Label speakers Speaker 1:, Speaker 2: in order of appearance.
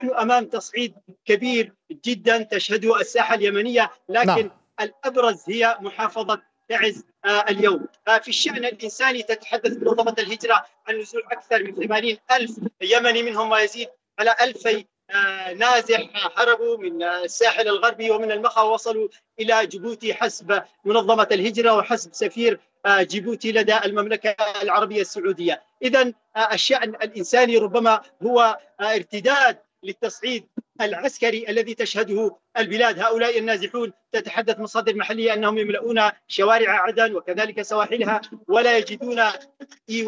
Speaker 1: أمام تصعيد كبير جدا تشهده الساحة اليمنية،
Speaker 2: نعم.
Speaker 1: لكن الأبرز هي محافظة تعز اليوم. في الشأن الإنساني تتحدث منظمة الهجرة عن نزول أكثر من 80 ألف يمني، منهم ما يزيد على 2000 نازح هربوا من الساحل الغربي ومن المخا وصلوا إلى جيبوتي حسب منظمة الهجرة وحسب سفير جيبوتي لدى المملكة العربية السعودية. إذن الشأن الإنساني ربما هو ارتداد للتصعيد العسكري الذي تشهده البلاد. هؤلاء النازحون تتحدث مصادر محلية أنهم يملؤون شوارع عدن وكذلك سواحلها ولا يجدون